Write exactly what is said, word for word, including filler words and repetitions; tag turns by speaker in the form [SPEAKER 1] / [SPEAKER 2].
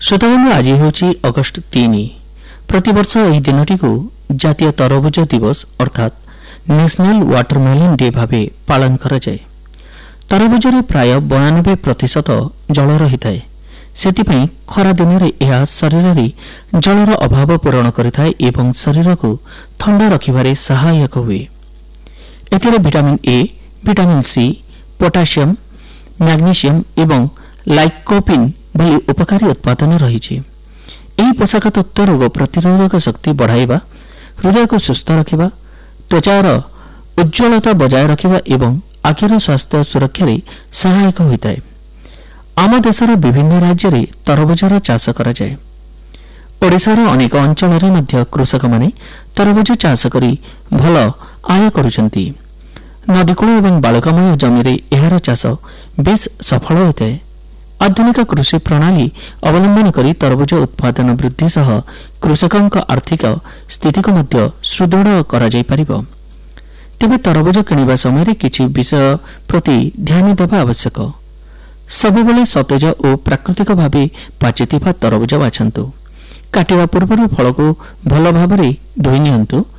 [SPEAKER 1] श्रोताबंधु आज हूँ अगस्ट तीन प्रतिवर्ष यह दिनटी को जातीय तरबुज दिवस अर्थात नेशनल वाटरमेलन डे भाव पालन करा जाए। तरबुजरे प्राय बयानबे प्रतिशत जल रही है, सेतिपाई खरा दिन में यह शरीर में जलर अभाव पूरण करिथाए एवं शरीर को ठंडा रखिबारे सहायक हुए। एथिरे vitamin A, vitamin C, potassium, magnesium एवं लाइकोपिन भली उपकारी उत्पादन रही। यही पोषक तत्व रोग प्रतिरोधक शक्ति बढ़ाइबा, हृदय को सुस्थ रखिबा, त्वचार उज्ज्वलता बजाय रखिबा एवं आखिर स्वास्थ्य सुरक्षा रे सहायक होता है। आम देशर विभिन्न राज्य में तरबुजर चाष करा जाए। ओडिशार अनेक अंचल में मध्य कृषक माने तरबुज चाष करी भल आय करुछंती। नदीकूल एवं बालुकामय जमी रे एहार चाष बेस सफल होता है। आधुनिक कृषि प्रणाली अवलंबन करी तरबुज उत्पादन वृद्धि सह कृषकों आर्थिक स्थिति को मध्य सुदृढ़ करा जाय परिबो। तेबे तरबुज किणिबा समय किछि विषय प्रति ध्यान देवा आवश्यक। सबुबले सतेज और प्राकृतिक भावे पाचिथिबा तरबुज बाछंतु। काटिबा पूर्व फल को भल भाव धोई नियंतु